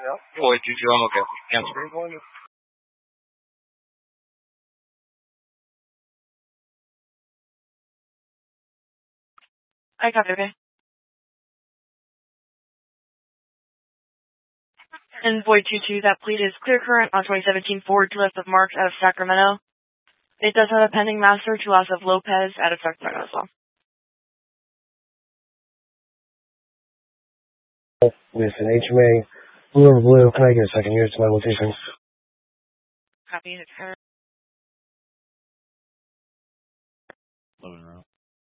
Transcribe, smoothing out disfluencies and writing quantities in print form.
Void 22, I'm okay. Cancel. I copy, okay. And Void 22, that plate is clear current on 2017 Ford to left of Marks out of Sacramento. It does have a pending master to loss of Lopez out of Sacramento as well. With an HMA, blue over blue, can I get a second here to my location? Copy, it's current. Loading route.